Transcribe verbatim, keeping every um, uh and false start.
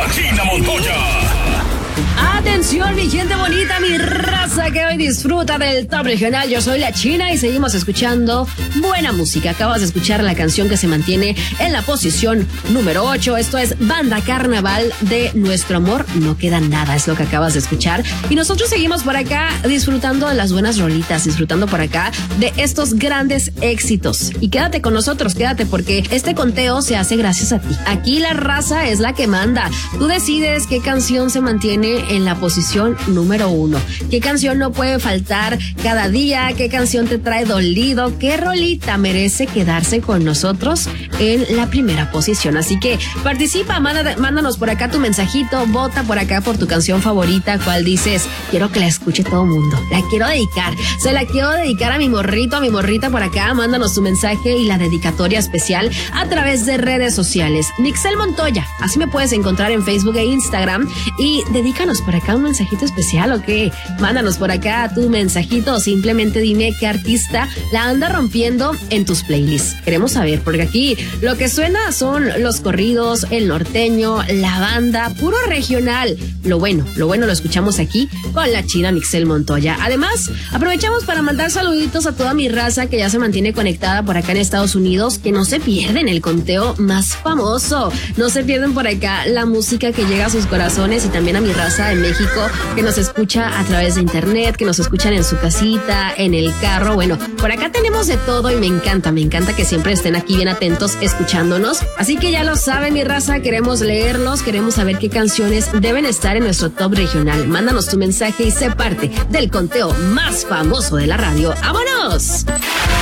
La China Montoya. Atención, mi gente bonita, mi raza que hoy disfruta del top regional. Yo soy la China y seguimos escuchando buena música. Acabas de escuchar la canción que se mantiene en la posición número ocho. Esto es Banda Carnaval de Nuestro Amor No Queda Nada, es lo que acabas de escuchar. Y nosotros seguimos por acá disfrutando de las buenas rolitas, disfrutando por acá de estos grandes éxitos. Y quédate con nosotros, quédate, porque este conteo se hace gracias a ti. Aquí la raza es la que manda. Tú decides qué canción se mantiene en la posición número uno. ¿Qué canción no puede faltar cada día? ¿Qué canción te trae dolido? ¿Qué rolita merece quedarse con nosotros en la primera posición? Así que participa, manda, mándanos por acá tu mensajito, vota por acá por tu canción favorita, cuál dices, quiero que la escuche todo el mundo, la quiero dedicar, se la quiero dedicar a mi morrito, a mi morrita por acá. Mándanos tu mensaje y la dedicatoria especial a través de redes sociales. Mixel Montoya, así me puedes encontrar en Facebook e Instagram, y dedícanos por acá un mensajito especial, ¿o qué? Mándanos por acá tu mensajito o simplemente dime qué artista la anda rompiendo en tus playlists. Queremos saber, porque aquí lo que suena son los corridos, el norteño, la banda, puro regional. Lo bueno, lo bueno lo escuchamos aquí con la China Mixel Montoya. Además, aprovechamos para mandar saluditos a toda mi raza que ya se mantiene conectada por acá en Estados Unidos, que no se pierden el conteo más famoso, no se pierden por acá la música que llega a sus corazones, y también a mi raza en México que nos escucha a través de internet, que nos escuchan en su casita, en el carro. Bueno, por acá tenemos de todo y me encanta, me encanta que siempre estén aquí bien atentos escuchándonos. Así que ya lo saben, mi raza, queremos leerlos, queremos saber qué canciones deben estar en nuestro top regional. Mándanos tu mensaje y sé parte del conteo más famoso de la radio. ¡Vámonos!